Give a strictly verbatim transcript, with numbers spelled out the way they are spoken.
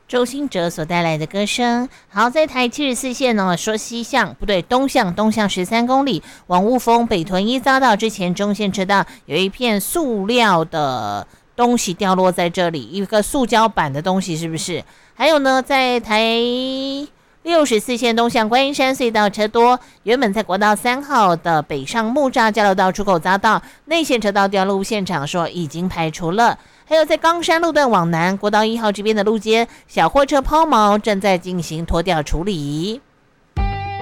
周兴哲所带来的歌声。好，在台七十四线呢，说西向不对，东向东向十三公里，往雾峰北屯一匝道之前中线车道有一片塑料的东西掉落在这里，一个塑胶板的东西，是不是？还有呢，在台六十四线东向观音山隧道车多，原本在国道三号的北上木栅交流道出口匝道内线车道掉落现场说已经排除了。还有在冈山路段往南国道一号这边的路肩小货车抛锚正在进行拖吊处理。